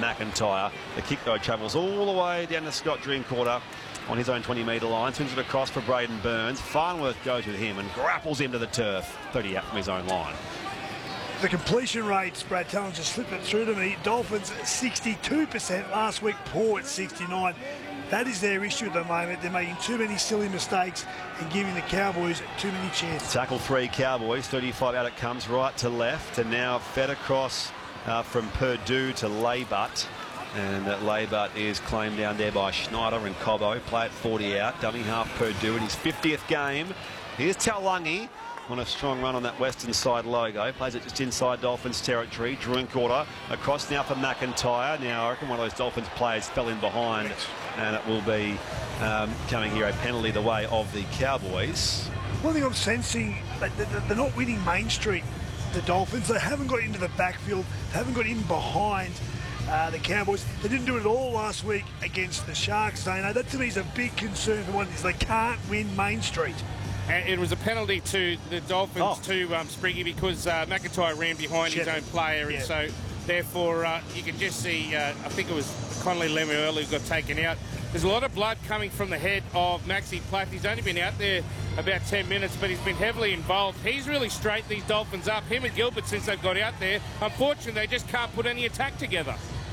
McIntyre. The kick, though, travels all the way down to Scott Drinkwater on his own 20-metre line. Swings it across for Braden Burns. Farnworth goes with him and grapples him to the turf, 30 out from his own line. The completion rates, Brad Talon just slipped it through to me. Dolphins 62%, last week Port 69%. That is their issue at the moment. They're making too many silly mistakes and giving the Cowboys too many chances. Tackle 3 Cowboys, 35 out it comes, right to left, and now fed across from Purdue to Laybutt. And Laybutt is claimed down there by Schneider and Cobbo. Play at 40 out, dummy half Purdue in his 50th game. Here's Taulagi on a strong run on that western side logo. Plays it just inside Dolphins territory. Drinkwater across now for McIntyre. Now I reckon one of those Dolphins players fell in behind, and it will be coming here a penalty the way of the Cowboys. One thing I'm sensing, they're not winning Main Street, the Dolphins. They haven't got into the backfield. They haven't got in behind the Cowboys. They didn't do it at all last week against the Sharks, Dano. That to me is a big concern for one, is they can't win Main Street. And it was a penalty to the Dolphins too, Spriggy, because McIntyre ran behind his own player, and so therefore you can just see, I think it was Connolly Lemuelu who got taken out. There's a lot of blood coming from the head of Maxi Platt. He's only been out there about 10 minutes, but he's been heavily involved. He's really straightened these Dolphins up. Him and Gilbert, since they've got out there, unfortunately they just can't put any attack together.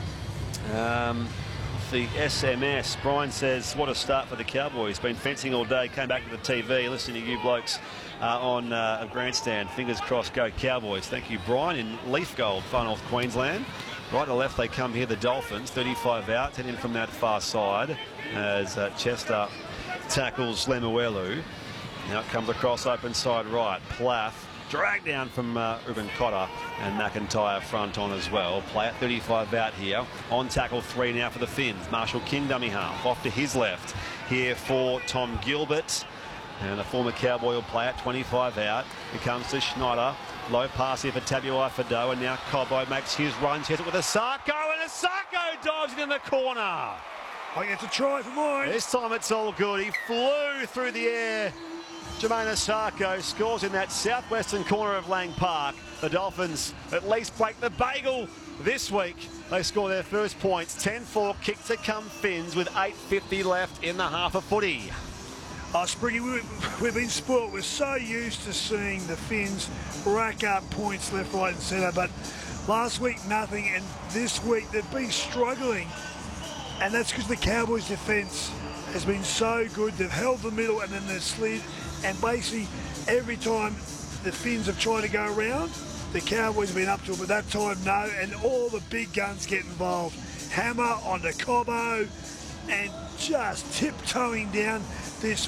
The SMS, Brian says, what a start for the Cowboys. Been fencing all day, came back to the TV, listening to you blokes on a grandstand. Fingers crossed, go Cowboys. Thank you, Brian, in Leaf Gold, Far North Queensland. Right to left they come here, the Dolphins, 35 out, 10 in from that far side as Chester tackles Lemuelu. Now it comes across open side right. Plath dragged down from Ruben Cotter, and McIntyre front on as well. Play at 35 out here. On tackle 3 now for the Finns. Marshall King dummy half off to his left here for Tom Gilbert. And the former Cowboy will play at 25 out. It comes to Schneider. Low pass here for Tabuai Fido, and now Cobbo makes his run. Hits it with Asako, and Asako dives it in the corner. I get to try for mine. This time it's all good. He flew through the air. Jermaine Asako scores in that southwestern corner of Lang Park. The Dolphins at least break the bagel this week. They score their first points. 10-4 kick to come Finns with 8:50 left in the half of footy. Spriggy, we've been spoilt. We're so used to seeing the Finns rack up points left, right and centre, but last week nothing, and this week they've been struggling, and that's because the Cowboys' defence has been so good. They've held the middle and then they've slid, and basically every time the Finns have tried to go around, the Cowboys have been up to it, but that time no, and all the big guns get involved. Hammer onto Cobbo and just tiptoeing down this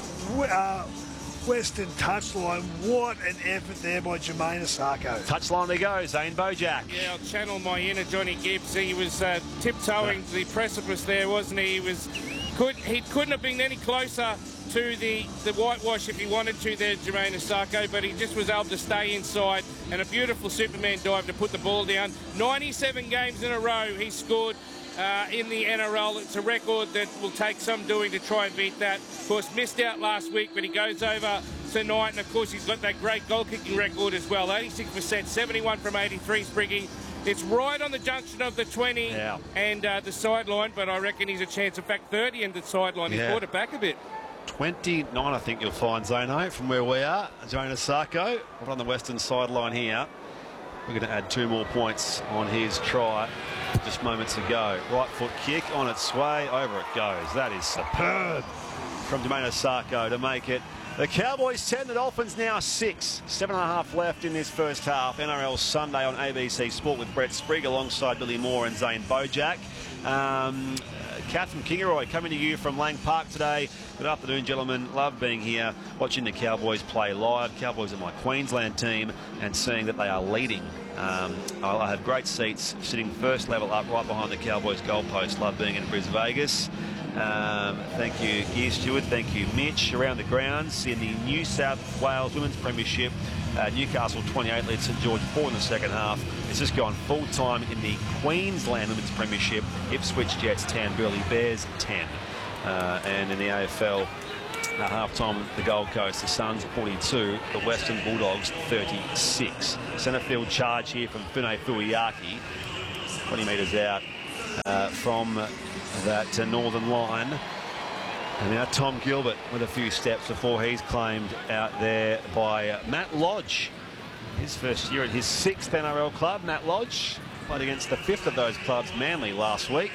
western touchline. What an effort there by Jermaine Asako. Touchline they go, Zane Bojack. Yeah, I'll channel my inner Johnny Gibbs. He was tiptoeing the precipice there, wasn't he? He couldn't have been any closer to the whitewash if he wanted to there, Jermaine Asako, but he just was able to stay inside, and a beautiful Superman dive to put the ball down. 97 games in a row he scored in the NRL. It's a record that will take some doing to try and beat that. Of course, missed out last week, but he goes over tonight, and of course he's got that great goal-kicking record as well. 86%, 71 from 83, Spriggy. It's right on the junction of the 20 and the sideline, but I reckon he's a chance. In fact, 30 in the sideline. He's brought it back a bit. 29, I think you'll find, Zano, from where we are. Jermaine Asako, right on the western sideline here. We're going to add 2 more points on his try just moments ago. Right foot kick on its way. Over it goes. That is superb from Jermaine Asako to make it the Cowboys 10, the Dolphins now 6. 7.5 left in this first half. NRL Sunday on ABC Sport with Brett Sprigg alongside Billy Moore and Zane Bojack. Kath from Kingaroy coming to you from Lang Park today. Good afternoon, gentlemen. Love being here, watching the Cowboys play live. Cowboys are my Queensland team, and seeing that they are leading. I have great seats, sitting first level up right behind the Cowboys goalpost. Love being in Bris Vegas. Thank you, Gear Stewart. Thank you, Mitch. Around the grounds in the New South Wales Women's Premiership, Newcastle 28 led St George 4 in the second half. It's just gone full time in the Queensland Women's Premiership. Ipswich Jets 10, Burleigh Bears 10. And in the AFL, half-time the Gold Coast, the Suns 42, the Western Bulldogs 36. Centre field charge here from Fune Fuiaki, 20 metres out. from that northern line. And now Tom Gilbert with a few steps before he's claimed out there by Matt Lodge. His first year at his 6th NRL club. Matt Lodge played against the 5th of those clubs, Manly, last week.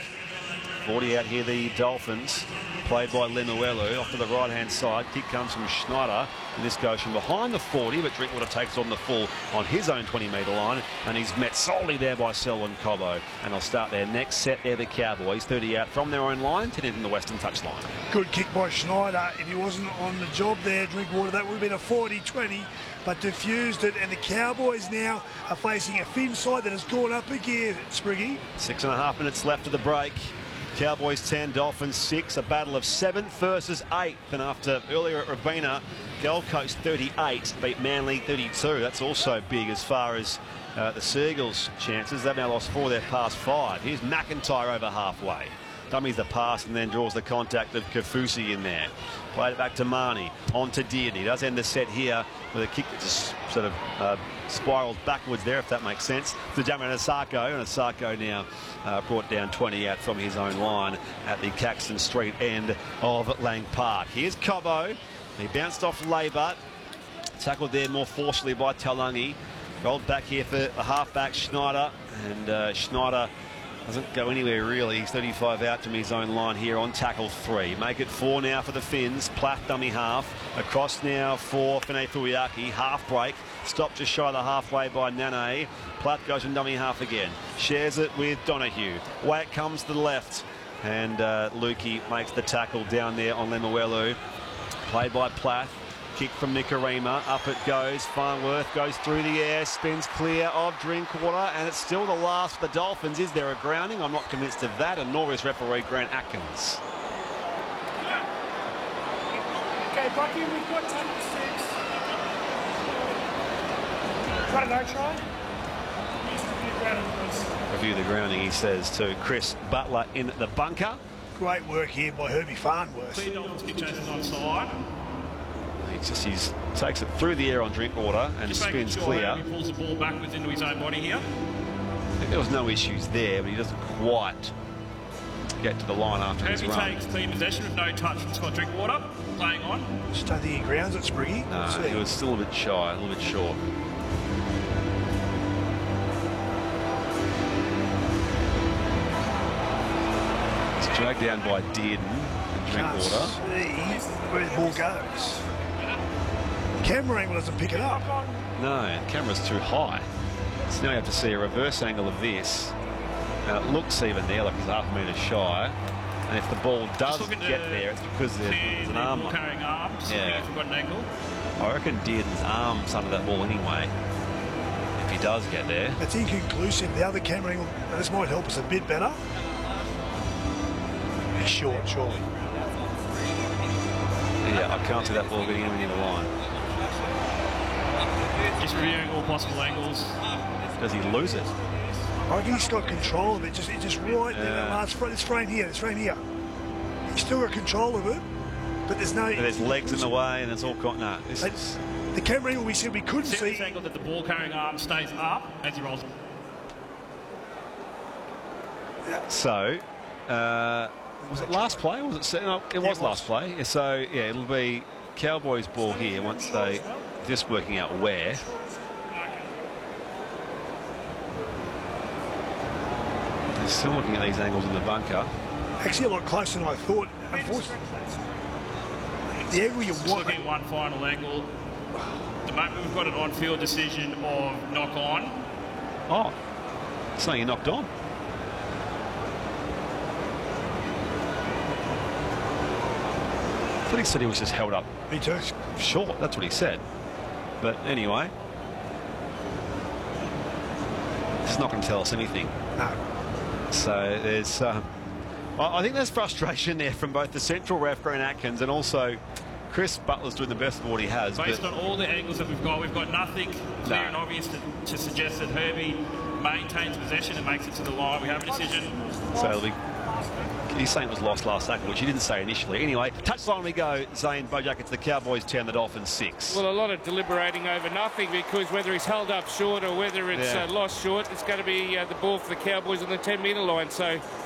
40 out here, the Dolphins, played by Lemuelu. Off to the right-hand side, kick comes from Schneider, and this goes from behind the 40, but Drinkwater takes on the full on his own 20-metre line, and he's met solely there by Selwyn Cobbo. And they'll start their next set there, the Cowboys, 30 out from their own line, 10 in from the western touchline. Good kick by Schneider. If he wasn't on the job there, Drinkwater, that would have been a 40-20, but diffused it, and the Cowboys now are facing a Finn side that has gone up a gear, Spriggy. 6.5 minutes left of the break. Cowboys 10, Dolphins 6, a battle of 7th versus 8th. And after earlier at Robina, Gold Coast 38 beat Manly 32. That's also big as far as the Seagulls' chances. They've now lost 4 of their past 5. Here's McIntyre over halfway. Dummies the pass and then draws the contact of Kafusi in there. Played it back to Marnie, on to Dearden. He does end the set here with a kick that just sort of spirals backwards there, if that makes sense. To Damian Asako, and Asako now brought down 20 out from his own line at the Caxton Street end of Lang Park. Here's Cobbo. He bounced off Labour. Tackled there more forcefully by Taulagi. Rolled back here for the halfback Schneider, and Schneider doesn't go anywhere really. He's 35 out from his own line here on tackle 3. Make it 4 now for the Finns. Plath dummy half. Across now for Fine Fuiaki. Half break. Stopped just shy of the halfway by Nane. Plath goes in dummy half again. Shares it with Donahue. Way it comes to the left. And Lukey makes the tackle down there on Lemuelu. Played by Plath. Kick from Nikorima, up it goes. Farnworth goes through the air, spins clear of Drinkwater, and it's still the last for the Dolphins. Is there a grounding? I'm not convinced of that, and nor is referee Grant Atkins. Okay, Bucky, we've got 10 to 6. Got a no try? Review the grounding, he says to Chris Butler in the bunker. Great work here by Herbie Farnworth. Clear Dolphins keep chasing onside. He takes it through the air on Drinkwater and Just spins sure clear. He pulls the ball backwards into his own body here. I think there was no issues there, but he doesn't quite get to the line after his Herbie run. takes clean possession with no touch from Scott Drinkwater. Playing on. Just don't think he grounds it, Spriggy. No, he was still a bit shy, a little bit short. He's dragged down by Dearden and Can't Drinkwater. see where the ball goes. Camera angle doesn't pick it up. No, the camera's too high. So now you have to see a reverse angle of this. And it looks even there like he's half a metre shy. And if the ball does get there, it's because there's an arm. Carrying arms. Yeah. If we've got an angle. I reckon Dearden's arm's under that ball anyway. If he does get there. It's inconclusive. The other camera angle, this might help us a bit better. He's short, surely. Yeah, I can't see that ball getting anywhere near the line. Just reviewing all possible angles. Does he lose it? I reckon he's got control of it. It's just right there. That last frame, this frame here. He's still got control of it, but there's no. But there's legs in the way, and it's all caught. No, this is. The camera angle we said we couldn't See see. this angle that the ball carrying arm stays up as he rolls. So, was it last play? Or was it? No, it was last play. So yeah, it'll be Cowboys ball here once they just working out where. They're still looking at these angles in the bunker. Actually, a lot closer than I thought. Unfortunately, the angle you Just want. looking at one final angle. At the moment we've got an on-field decision of knock on. Oh, something he knocked on. I thought he said he was just held up Me too. short. That's what he said. But anyway, it's not going to tell us anything. No. So there's, I think there's frustration there from both the central ref, Grant Atkins, and also Chris Butler's doing the best of what he has. Based on all the angles that we've got nothing clear and obvious to suggest that Herbie maintains possession and makes it to the line. We have a decision. So it'll be, he's saying it was lost last tackle, which he didn't say initially. Anyway, touchline we go. Zane Bojack, it's the Cowboys 10, the Dolphins 6. Well, a lot of deliberating over nothing, because whether he's held up short or whether it's lost short, it's going to be the ball for the Cowboys on the 10-metre line. So